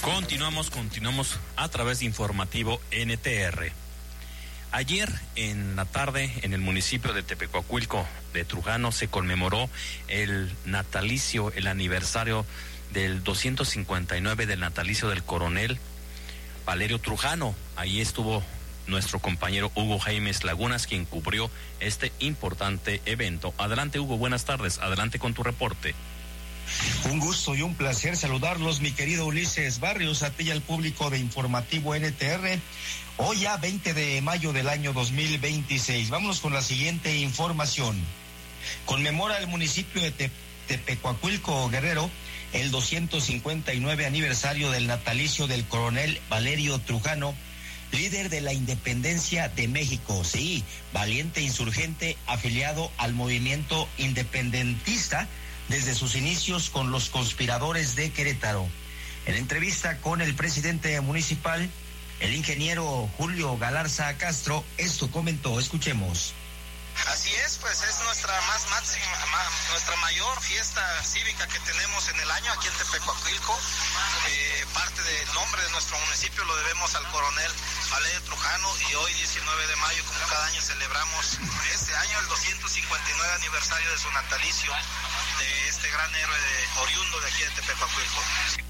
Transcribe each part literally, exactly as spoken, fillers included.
Continuamos, continuamos a través de Informativo N T R. Ayer en la tarde en el municipio de Tepecuacuilco de Trujano se conmemoró el natalicio, el aniversario del doscientos cincuenta y nueve del natalicio del coronel Valerio Trujano. Ahí estuvo nuestro compañero Hugo Jaimes Lagunas, quien cubrió este importante evento. Adelante, Hugo, buenas tardes, adelante con tu reporte. Un gusto y un placer saludarlos, mi querido Ulises Barrios, a ti y al público de Informativo N T R. Hoy ya veinte de mayo del año dos mil veintiséis. Vámonos con la siguiente información. Conmemora el municipio de Te- Tepecuacuilco, Guerrero, el doscientos cincuenta y nueve aniversario del natalicio del coronel Valerio Trujano, líder de la independencia de México. Sí, valiente insurgente afiliado al movimiento independentista desde sus inicios con los conspiradores de Querétaro. En entrevista con el presidente municipal, el ingeniero Julio Galarza Castro, esto comentó, escuchemos. Así es, pues es nuestra más máxima, nuestra mayor fiesta cívica que tenemos en el año aquí en Tepecuacuilco. Eh, parte del nombre de nuestro municipio lo debemos al coronel Valerio Trujano, y hoy diecinueve de mayo, como cada año, celebramos este año el doscientos cincuenta y nueve aniversario de su natalicio, de este gran héroe de, oriundo de aquí de Tepecuacuilco.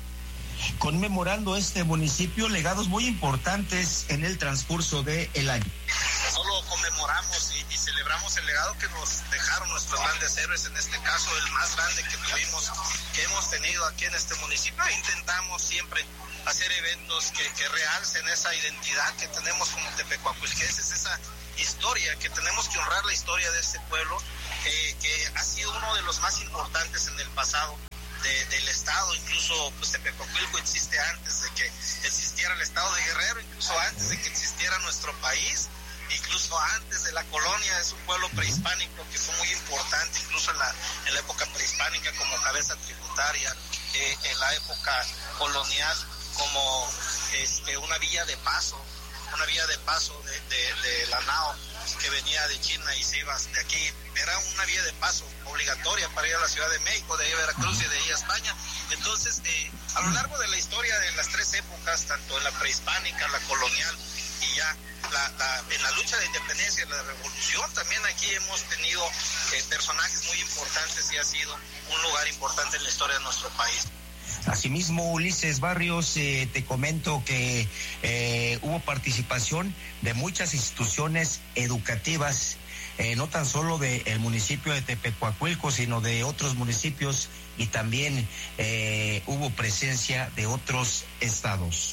Conmemorando este municipio legados muy importantes en el transcurso del año. Solo conmemoramos y, y celebramos el legado que nos dejaron nuestros grandes héroes, en este caso el más grande que tuvimos, que hemos tenido aquí en este municipio. Intentamos siempre hacer eventos que, que realcen esa identidad que tenemos como tepecuacuilquenses, esa historia, que tenemos que honrar la historia de este pueblo, eh, que ha sido uno de los más importantes en el pasado de, del estado. Incluso pues Tepecuacuilco existe antes de que existiera el estado de Guerrero, incluso antes de que existiera nuestro país, incluso antes de la colonia. Es un pueblo prehispánico que fue muy importante, incluso en la, en la época prehispánica, como cabeza tributaria, eh, en la época colonial, como este, una villa de paso, una vía de paso de, de, de la nao que venía de China y se iba de aquí. Era una vía de paso obligatoria para ir a la Ciudad de México, de ahí a Veracruz y de ahí a España. Entonces, eh, a lo largo de la historia de las tres épocas, tanto en la prehispánica, la colonial y ya la, la, en la lucha de independencia y la revolución, también aquí hemos tenido eh, personajes muy importantes y ha sido un lugar importante en la historia de nuestro país. Asimismo, Ulises Barrios, eh, te comento que eh, hubo participación de muchas instituciones educativas, eh, no tan solo del municipio de Tepecuacuilco, sino de otros municipios, y también eh, hubo presencia de otros estados.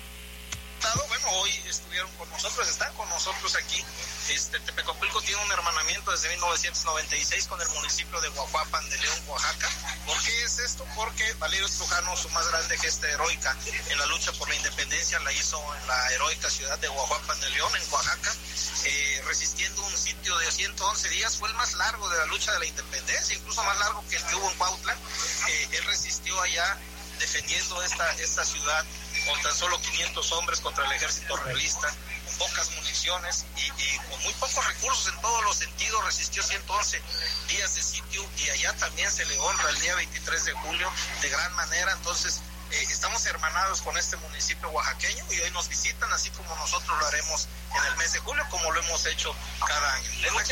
Bueno, hoy estuvieron con nosotros, están con nosotros aquí. Este, Tepecuacuilco tiene un hermanamiento desde mil novecientos noventa y seis con el municipio de Guajuapan de León, Oaxaca. ¿Por qué es esto? Porque Valerio Trujano, su más grande gesta heroica en la lucha por la independencia, la hizo en la heroica ciudad de Guajuapan de León, en Oaxaca, eh, resistiendo un sitio de ciento once días. Fue el más largo de la lucha de la independencia, incluso más largo que el que hubo en Cuautla. Eh, él resistió allá defendiendo esta, esta ciudad con tan solo quinientos hombres contra el ejército realista, con pocas municiones y, y con muy pocos recursos en todos los sentidos. Resistió ciento once días de sitio, y allá también se le honra el día veintitrés de julio de gran manera. Entonces, eh, estamos hermanados con este municipio oaxaqueño, y hoy nos visitan, así como nosotros lo haremos en el mes de julio, como lo hemos hecho cada año.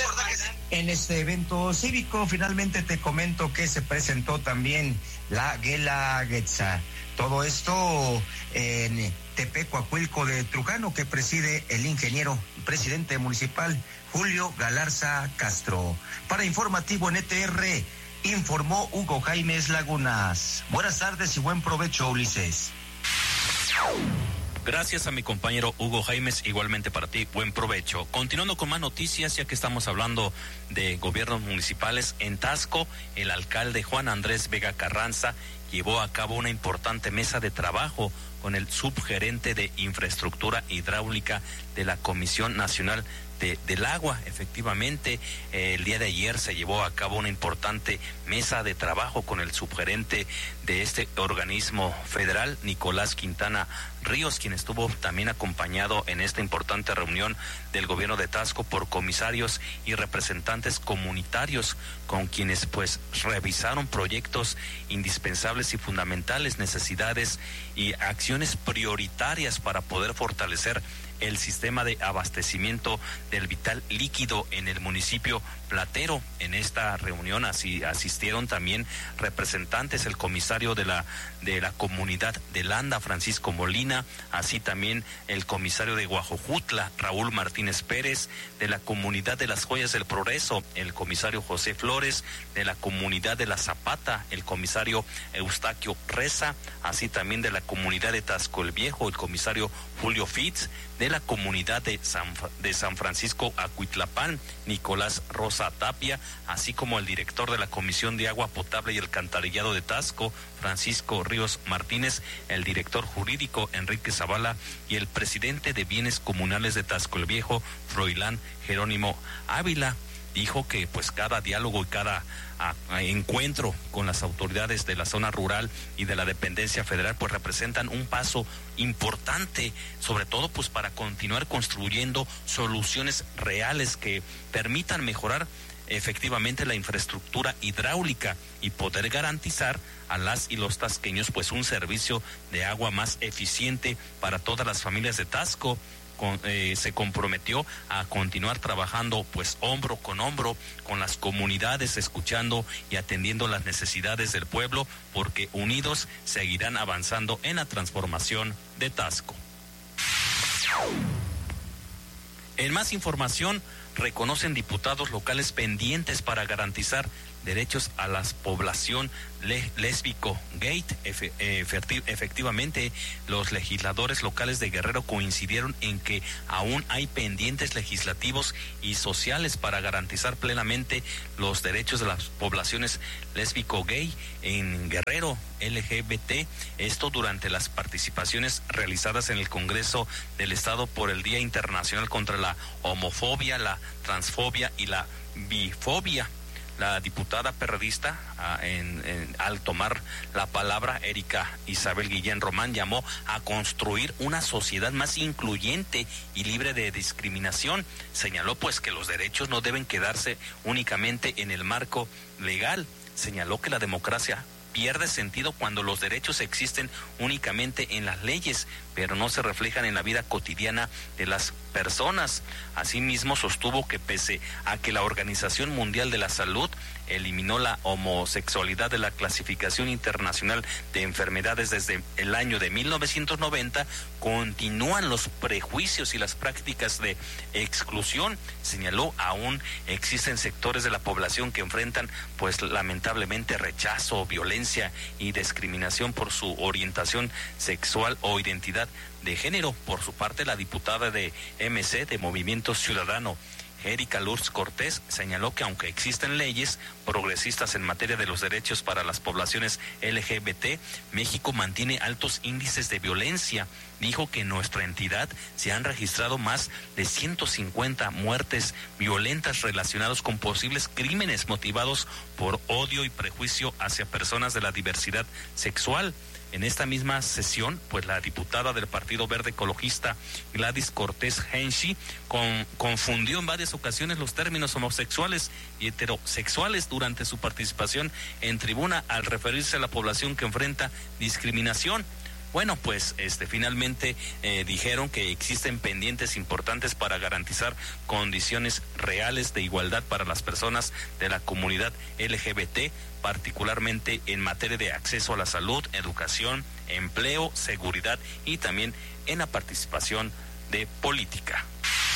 En este evento cívico, finalmente te comento que se presentó también la Guelaguetza. Todo esto en Tepecuacuilco de Trujano, que preside el ingeniero y presidente municipal Julio Galarza Castro. Para Informativo N T R, informó Hugo Jaimes Lagunas. Buenas tardes y buen provecho, Ulises. Gracias a mi compañero Hugo Jaimes, igualmente para ti, buen provecho. Continuando con más noticias, ya que estamos hablando de gobiernos municipales, en Taxco, el alcalde Juan Andrés Vega Carranza llevó a cabo una importante mesa de trabajo con el subgerente de infraestructura hidráulica de la Comisión Nacional de, del agua. Efectivamente, eh, el día de ayer se llevó a cabo una importante mesa de trabajo con el subgerente de este organismo federal, Nicolás Quintana Ríos, quien estuvo también acompañado en esta importante reunión del gobierno de Taxco por comisarios y representantes comunitarios, con quienes pues revisaron proyectos indispensables y fundamentales, necesidades y acciones prioritarias para poder fortalecer el sistema de abastecimiento del vital líquido en el municipio platero. En esta reunión así asistieron también representantes, el comisario de la de la comunidad de Landa, Francisco Molina, así también el comisario de Guajojutla, Raúl Martínez Pérez, de la comunidad de las Joyas del Progreso, el comisario José Flores, de la comunidad de La Zapata, el comisario Eustaquio Reza, así también de la comunidad de Taxco el Viejo, el comisario Julio Fitz, de la comunidad de San, de San Francisco Acuitlapán, Nicolás Rosa Tapia, así como el director de la Comisión de Agua Potable y Alcantarillado de Taxco, Francisco Ríos Martínez, el director jurídico Enrique Zavala y el presidente de Bienes Comunales de Taxco el Viejo, Froilán Jerónimo Ávila. Dijo que pues cada diálogo y cada a, a encuentro con las autoridades de la zona rural y de la dependencia federal pues representan un paso importante, sobre todo pues para continuar construyendo soluciones reales que permitan mejorar efectivamente la infraestructura hidráulica y poder garantizar a las y los tasqueños pues un servicio de agua más eficiente para todas las familias de Taxco. Con, eh, se comprometió a continuar trabajando pues hombro con hombro con las comunidades, escuchando y atendiendo las necesidades del pueblo, porque unidos seguirán avanzando en la transformación de Taxco. En más información, reconocen diputados locales pendientes para garantizar derechos a la población le, lésbico gay. Efe, efecti, efectivamente, los legisladores locales de Guerrero coincidieron en que aún hay pendientes legislativos y sociales para garantizar plenamente los derechos de las poblaciones lésbico gay en Guerrero, L G B T. Esto durante las participaciones realizadas en el Congreso del Estado por el Día Internacional contra la Homofobia, la Transfobia y la Bifobia. La diputada perredista, en, en, al tomar la palabra, Erika Isabel Guillén Román, llamó a construir una sociedad más incluyente y libre de discriminación. Señaló pues que los derechos no deben quedarse únicamente en el marco legal. Señaló que la democracia pierde sentido cuando los derechos existen únicamente en las leyes, pero no se reflejan en la vida cotidiana de las personas. Asimismo, sostuvo que pese a que la Organización Mundial de la Salud eliminó la homosexualidad de la clasificación internacional de enfermedades desde el año de mil novecientos noventa, continúan los prejuicios y las prácticas de exclusión. Señaló, aún existen sectores de la población que enfrentan, pues lamentablemente, rechazo, violencia y discriminación por su orientación sexual o identidad de género. Por su parte, la diputada de M C, de Movimiento Ciudadano, Erika Lourdes Cortés, señaló que aunque existen leyes progresistas en materia de los derechos para las poblaciones L G B T, México mantiene altos índices de violencia. Dijo que en nuestra entidad se han registrado más de ciento cincuenta muertes violentas relacionadas con posibles crímenes motivados por odio y prejuicio hacia personas de la diversidad sexual. En esta misma sesión, pues la diputada del Partido Verde Ecologista, Gladys Cortés Henshi, con, confundió en varias ocasiones los términos homosexuales y heterosexuales durante su participación en tribuna al referirse a la población que enfrenta discriminación. Bueno, pues este finalmente eh, dijeron que existen pendientes importantes para garantizar condiciones reales de igualdad para las personas de la comunidad L G B T, particularmente en materia de acceso a la salud, educación, empleo, seguridad y también en la participación de política.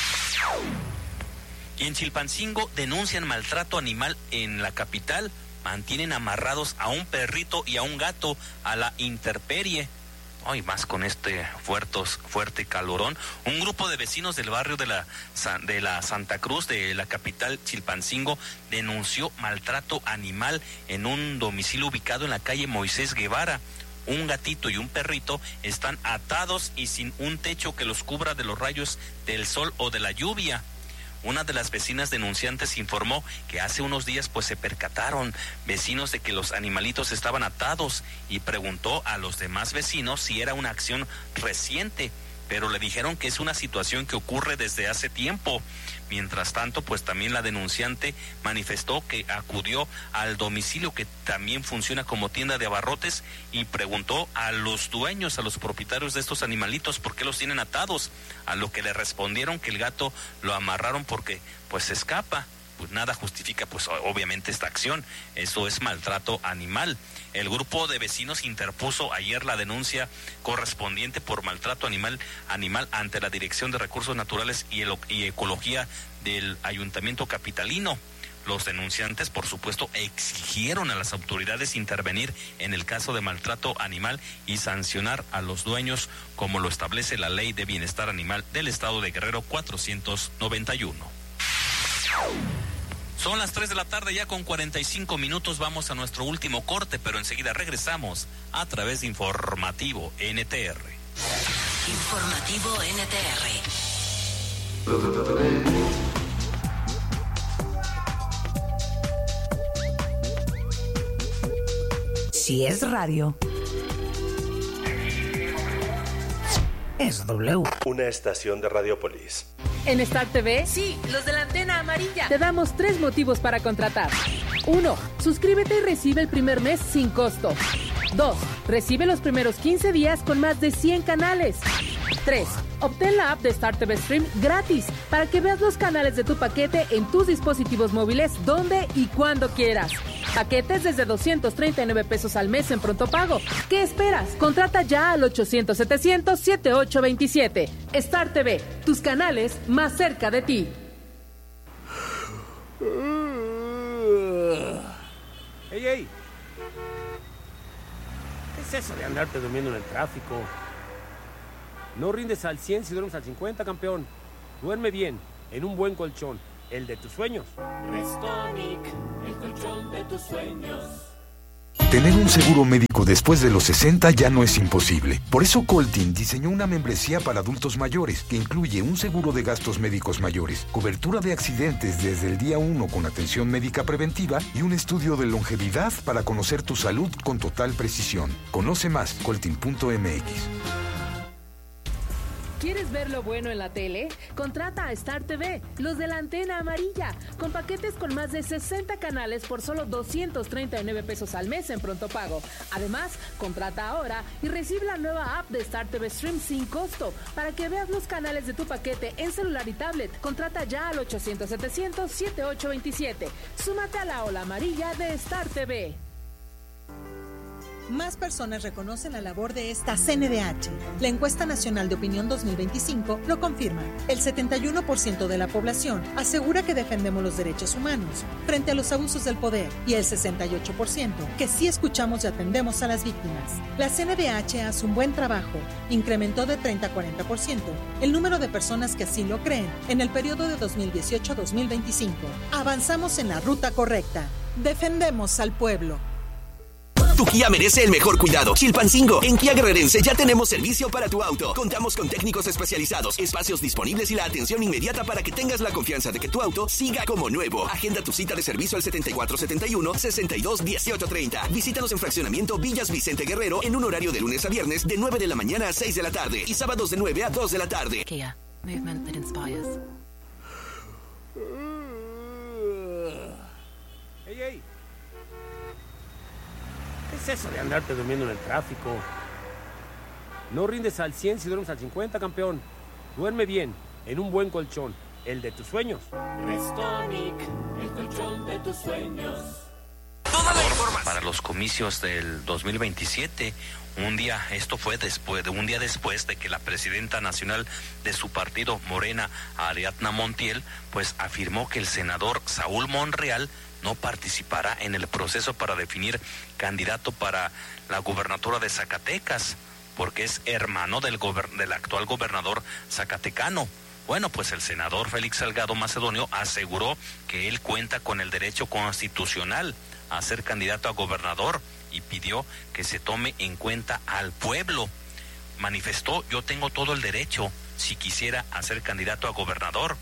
Y en Chilpancingo denuncian maltrato animal en la capital. Mantienen amarrados a un perrito y a un gato a la intemperie. Hoy más con este fuertos, fuerte calorón. Un grupo de vecinos del barrio de la, de la Santa Cruz, de la capital Chilpancingo, denunció maltrato animal en un domicilio ubicado en la calle Moisés Guevara. Un gatito y un perrito están atados y sin un techo que los cubra de los rayos del sol o de la lluvia. Una de las vecinas denunciantes informó que hace unos días pues se percataron vecinos de que los animalitos estaban atados y preguntó a los demás vecinos si era una acción reciente, pero le dijeron que es una situación que ocurre desde hace tiempo. Mientras tanto, pues también la denunciante manifestó que acudió al domicilio, que también funciona como tienda de abarrotes, y preguntó a los dueños, a los propietarios de estos animalitos, por qué los tienen atados, a lo que le respondieron que el gato lo amarraron porque pues se escapa. Pues nada justifica pues obviamente esta acción, eso es maltrato animal. El grupo de vecinos interpuso ayer la denuncia correspondiente por maltrato animal animal ante la Dirección de Recursos Naturales y, el, y Ecología del Ayuntamiento Capitalino. Los denunciantes, por supuesto, exigieron a las autoridades intervenir en el caso de maltrato animal y sancionar a los dueños, como lo establece la Ley de Bienestar Animal del Estado de Guerrero cuatrocientos noventa y uno. Son las tres de la tarde ya con cuarenta y cinco minutos, vamos a nuestro último corte, pero enseguida regresamos a través de Informativo N T R. Informativo N T R. Si es radio, es W. Una estación de Radiopolis. En Star T V, sí, los de la antena amarilla, te damos tres motivos para contratar. Uno, suscríbete y recibe el primer mes sin costo. Dos, recibe los primeros quince días con más de cien canales. Tres, obtén la app de Star T V Stream gratis para que veas los canales de tu paquete en tus dispositivos móviles donde y cuando quieras. Paquetes desde doscientos treinta y nueve pesos al mes en pronto pago. ¿Qué esperas? Contrata ya al ochocientos setecientos setenta y ocho veintisiete. Star T V, tus canales más cerca de ti. ¡Ey, ey! ¿Qué es eso de andarte durmiendo en el tráfico? No rindes al cien si duermes al cincuenta, campeón. Duerme bien, en un buen colchón, el de tus sueños. Restonic, el colchón de tus sueños. Tener un seguro médico después de los sesenta ya no es imposible. Por eso Coltin diseñó una membresía para adultos mayores que incluye un seguro de gastos médicos mayores, cobertura de accidentes desde el día uno con atención médica preventiva y un estudio de longevidad para conocer tu salud con total precisión. Conoce más, coltin punto m x. ¿Quieres ver lo bueno en la tele? Contrata a Star T V, los de la antena amarilla, con paquetes con más de sesenta canales por solo doscientos treinta y nueve pesos al mes en pronto pago. Además, contrata ahora y recibe la nueva app de Star T V Stream sin costo para que veas los canales de tu paquete en celular y tablet. Contrata ya al ochocientos setecientos setenta y ocho veintisiete. Súmate a la ola amarilla de Star T V. Más personas reconocen la labor de esta C N D H. La encuesta nacional de opinión dos mil veinticinco lo confirma. El setenta y uno por ciento de la población asegura que defendemos los derechos humanos frente a los abusos del poder y el sesenta y ocho por ciento que sí escuchamos y atendemos a las víctimas. La C N D H hace un buen trabajo. Incrementó de treinta a cuarenta por ciento el número de personas que así lo creen en el periodo de dos mil dieciocho a dos mil veinticinco. Avanzamos en la ruta correcta. Defendemos al pueblo. Tu Kia merece el mejor cuidado. Chilpancingo. En Kia Guerrerense ya tenemos servicio para tu auto. Contamos con técnicos especializados, espacios disponibles y la atención inmediata para que tengas la confianza de que tu auto siga como nuevo. Agenda tu cita de servicio al setenta y cuatro setenta y uno, sesenta y dos dieciocho treinta. Visítanos en Fraccionamiento Villas Vicente Guerrero en un horario de lunes a viernes de nueve de la mañana a seis de la tarde y sábados de nueve a dos de la tarde. Kia. Movement that inspires. ¡Ey, ey! ¿Qué es eso de andarte durmiendo en el tráfico? No rindes al cien si duermes al cincuenta, campeón. Duerme bien, en un buen colchón, el de tus sueños. Restonic, el colchón de tus sueños. Para los comicios del dos mil veintisiete, un día, esto fue después de un día después de que la presidenta nacional de su partido, Morena, Ariadna Montiel, pues afirmó que el senador Saúl Monreal no participará en el proceso para definir candidato para la gubernatura de Zacatecas, porque es hermano del, gober- del actual gobernador zacatecano. Bueno, pues el senador Félix Salgado Macedonio aseguró que él cuenta con el derecho constitucional a ser candidato a gobernador y pidió que se tome en cuenta al pueblo. Manifestó: yo tengo todo el derecho si quisiera a ser candidato a gobernador.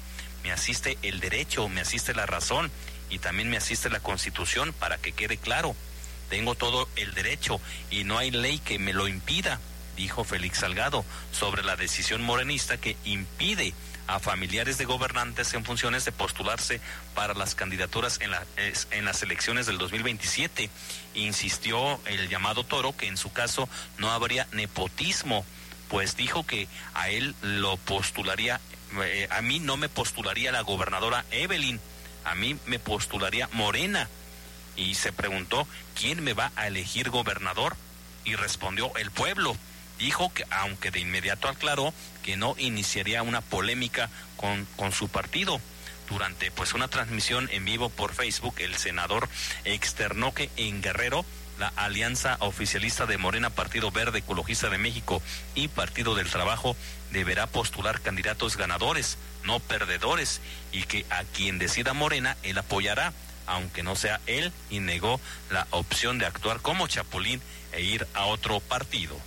me asiste el derecho, me asiste la razón y también me asiste la Constitución, para que quede claro. Tengo todo el derecho y no hay ley que me lo impida, dijo Félix Salgado sobre la decisión morenista que impide a familiares de gobernantes en funciones de postularse para las candidaturas en, la, en las elecciones del dos mil veintisiete. Insistió el llamado Toro que en su caso no habría nepotismo, pues dijo que a él lo postularía, eh, a mí no me postularía la gobernadora Evelyn, a mí me postularía Morena. Y se preguntó, ¿quién me va a elegir gobernador? Y respondió, el pueblo. Dijo que, aunque de inmediato aclaró que no iniciaría una polémica con, con su partido. Durante pues una transmisión en vivo por Facebook, el senador externó que en Guerrero la alianza oficialista de Morena, Partido Verde Ecologista de México y Partido del Trabajo deberá postular candidatos ganadores, no perdedores, y que a quien decida Morena, él apoyará, aunque no sea él, y negó la opción de actuar como chapulín e ir a otro partido.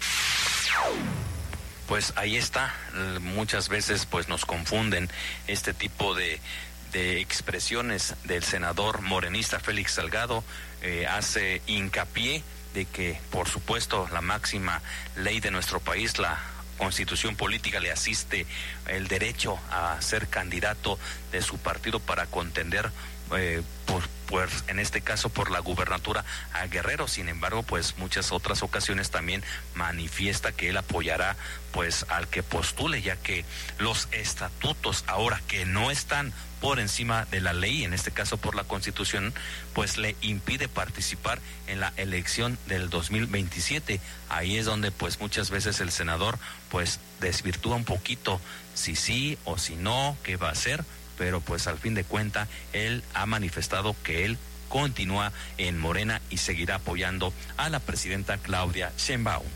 Pues ahí está, muchas veces pues nos confunden este tipo de, de expresiones del senador morenista Félix Salgado. Eh, hace hincapié de que por supuesto la máxima ley de nuestro país, la Constitución política, le asiste el derecho a ser candidato de su partido para contender eh, por, por, en este caso por la gubernatura a Guerrero. Sin embargo, pues muchas otras ocasiones también manifiesta que él apoyará pues al que postule, ya que los estatutos ahora que no están por encima de la ley, en este caso por la Constitución, pues le impide participar en la elección del dos mil veintisiete. Ahí es donde pues muchas veces el senador pues desvirtúa un poquito si sí o si no, qué va a hacer, pero pues al fin de cuentas él ha manifestado que él continúa en Morena y seguirá apoyando a la presidenta Claudia Sheinbaum.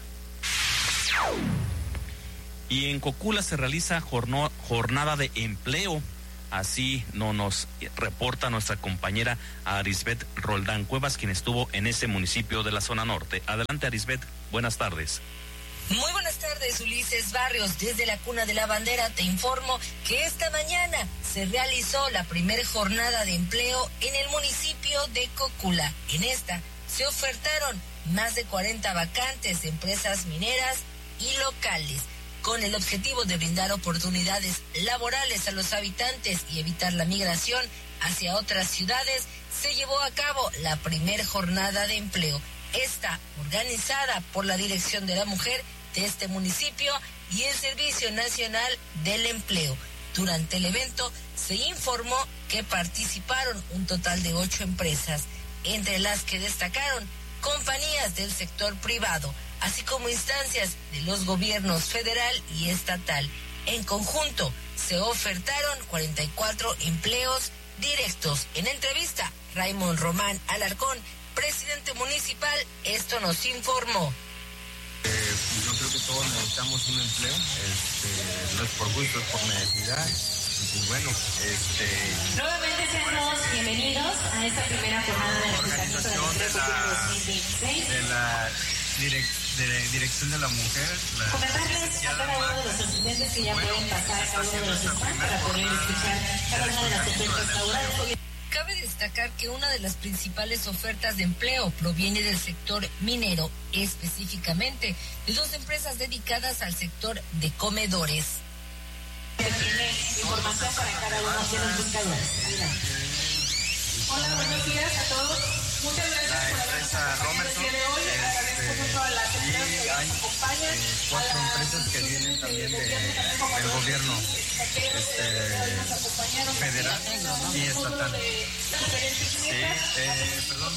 Y en Cocula se realiza jorno, jornada de empleo. Así no nos reporta nuestra compañera Arisbet Roldán Cuevas, quien estuvo en ese municipio de la zona norte. Adelante, Arisbet, buenas tardes. Muy buenas tardes, Ulises Barrios. Desde la Cuna de la Bandera te informo que esta mañana se realizó la primera jornada de empleo en el municipio de Cocula. En esta se ofertaron más de cuarenta vacantes de empresas mineras y locales, con el objetivo de brindar oportunidades laborales a los habitantes y evitar la migración hacia otras ciudades. Se llevó a cabo la primera jornada de empleo, esta organizada por la Dirección de la Mujer de este municipio y el Servicio Nacional del Empleo. Durante el evento se informó que participaron un total de ocho empresas, entre las que destacaron compañías del sector privado, así como instancias de los gobiernos federal y estatal. En conjunto, se ofertaron cuarenta y cuatro empleos directos. En entrevista, Raymond Román Alarcón, presidente municipal, esto nos informó. Eh, yo creo que todos necesitamos un empleo, este, no es por gusto, es por necesidad. Y bueno, este... Nuevamente seamos bienvenidos a esta primera jornada de la organización de la, dos mil veintiséis. De la direc, de Dirección de la Mujer. La Comentarles a cada uno de los asistentes que ya bueno, pueden pasar a cada uno de los stands para poder escuchar cada una de las ofertas laborales. Cabe destacar que una de las principales ofertas de empleo proviene del sector minero, específicamente de dos empresas dedicadas al sector de comedores. Tiene información para cada uno de los buscadores. Hola, buenos días a todos. Muchas gracias por habernos acompañado el día de hoy. Agradezco mucho a las empresas que nos acompañan. Eh, cuatro empresas que vienen también de, del gobierno este, federal y estatal. Sí, eh, perdón.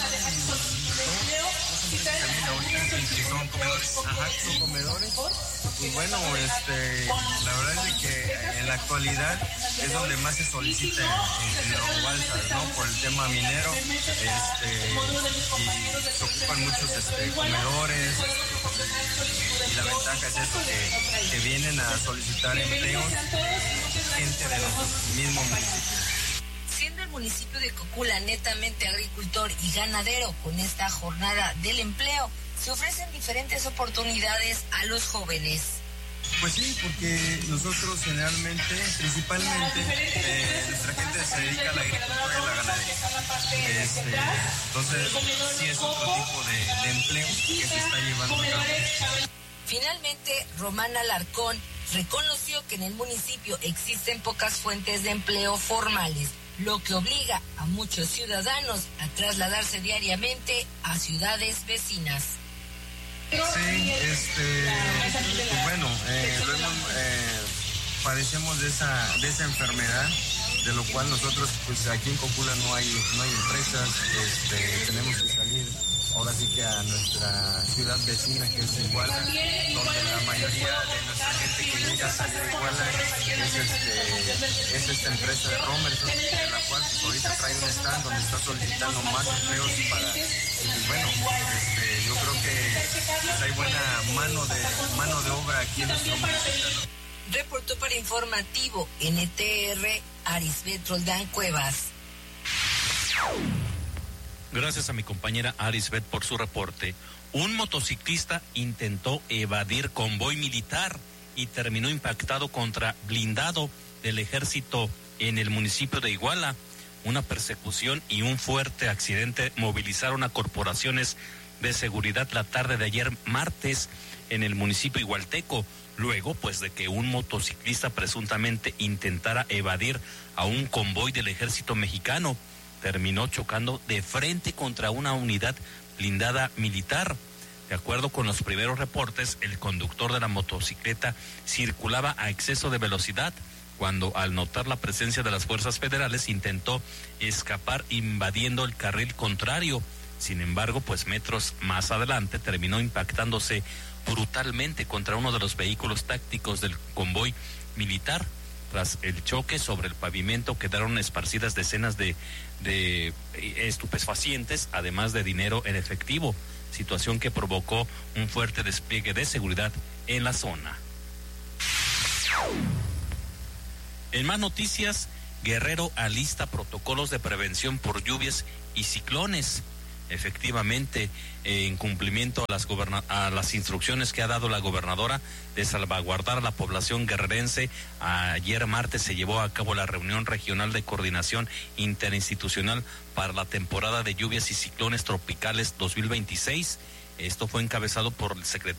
También la última que son comedores. Ajá, son comedores. Y bueno, este, la verdad es que en la actualidad es donde más se solicita en, en los balsas, ¿no? Por el tema minero, este, y se ocupan muchos este, comedores, y la ventaja es eso, que, que vienen a solicitar empleos gente de los mismos municipios. Siendo el municipio de Cocula netamente agricultor y ganadero, con esta jornada del empleo se ofrecen diferentes oportunidades a los jóvenes. Pues sí, porque nosotros generalmente, principalmente, eh, nuestra gente se dedica a la agricultura y a la ganadería. Este, entonces, sí es otro tipo de, de empleo que se está llevando a cabo. Finalmente, Román Alarcón reconoció que en el municipio existen pocas fuentes de empleo formales, lo que obliga a muchos ciudadanos a trasladarse diariamente a ciudades vecinas. Sí, este, pues bueno, eh, lo hemos, eh, padecemos de esa, de esa enfermedad, de lo cual nosotros, pues aquí en Cocula no hay, no hay empresas, este, tenemos que salir ahora sí que a nuestra ciudad vecina, que es Iguala, donde la mayoría de nuestra gente que llega a salir a Iguala es, este, es esta empresa de Romerson, de la cual pues, ahorita trae un stand donde está solicitando más empleos para, y bueno, este, yo creo que pues, hay buena mano de, mano de obra aquí en nuestro municipio, ¿no? Reportó para Informativo N T R, Arisbet Roldán Cuevas. Gracias a mi compañera Arisbet por su reporte. Un motociclista intentó evadir convoy militar y terminó impactado contra blindado del ejército en el municipio de Iguala. Una persecución y un fuerte accidente movilizaron a corporaciones de seguridad la tarde de ayer martes en el municipio igualteco, luego pues de que un motociclista presuntamente intentara evadir a un convoy del ejército mexicano. Terminó chocando de frente contra una unidad blindada militar. De acuerdo con los primeros reportes, el conductor de la motocicleta circulaba a exceso de velocidad cuando, al notar la presencia de las fuerzas federales, intentó escapar invadiendo el carril contrario. Sin embargo, pues metros más adelante terminó impactándose brutalmente contra uno de los vehículos tácticos del convoy militar. Tras el choque sobre el pavimento quedaron esparcidas decenas de, de estupefacientes, además de dinero en efectivo, situación que provocó un fuerte despliegue de seguridad en la zona. En más noticias, Guerrero alista protocolos de prevención por lluvias y ciclones. Efectivamente, eh, en cumplimiento a las, goberna- a las instrucciones que ha dado la gobernadora de salvaguardar a la población guerrerense, ayer martes se llevó a cabo la reunión regional de coordinación interinstitucional para la temporada de lluvias y ciclones tropicales dos mil veintiséis. Esto fue encabezado por el, secret-